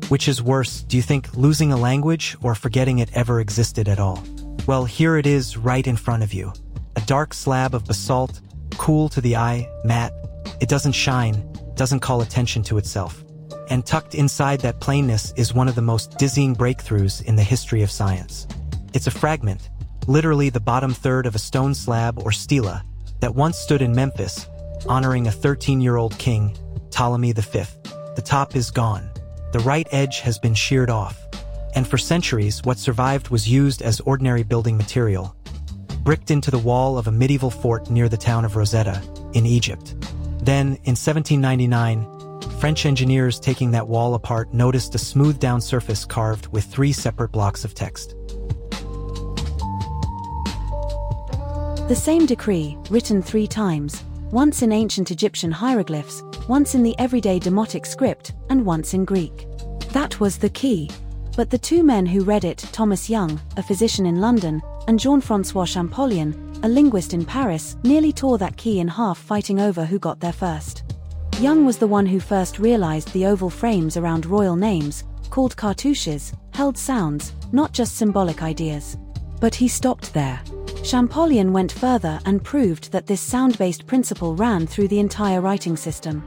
Which is worse, do you think, losing a language or forgetting it ever existed at all? Well, here it is right in front of you. A dark slab of basalt, cool to the eye, matte. It doesn't shine, doesn't call attention to itself. And tucked inside that plainness is one of the most dizzying breakthroughs in the history of science. It's a fragment, literally the bottom third of a stone slab or stela, that once stood in Memphis, honoring a 13-year-old king, Ptolemy V. The top is gone. The right edge has been sheared off. And for centuries, what survived was used as ordinary building material, bricked into the wall of a medieval fort near the town of Rosetta, in Egypt. Then, in 1799, French engineers taking that wall apart noticed a smoothed-down surface carved with 3 separate blocks of text. The same decree, written 3 times, once in ancient Egyptian hieroglyphs, once in the everyday Demotic script, and once in Greek. That was the key. But the 2 men who read it, Thomas Young, a physician in London, and Jean-François Champollion, a linguist in Paris, nearly tore that key in half fighting over who got there first. Young was the one who first realized the oval frames around royal names, called cartouches, held sounds, not just symbolic ideas. But he stopped there. Champollion went further and proved that this sound-based principle ran through the entire writing system.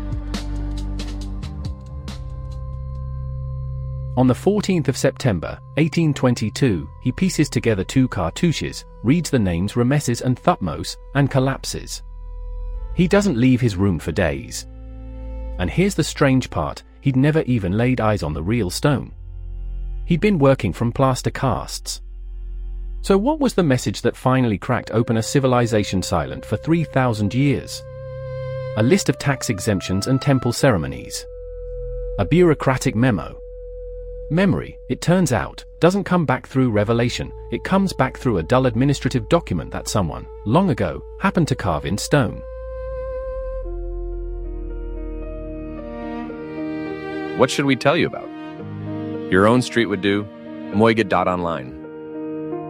On the 14th of September, 1822, he pieces together 2 cartouches, reads the names Rameses and Thutmose, and collapses. He doesn't leave his room for days. And here's the strange part, he'd never even laid eyes on the real stone. He'd been working from plaster casts. So what was the message that finally cracked open a civilization silent for 3,000 years? A list of tax exemptions and temple ceremonies. A bureaucratic memo. Memory, it turns out, doesn't come back through revelation, it comes back through a dull administrative document that someone, long ago, happened to carve in stone. What should we tell you about? Your own street would do, Moiga.online.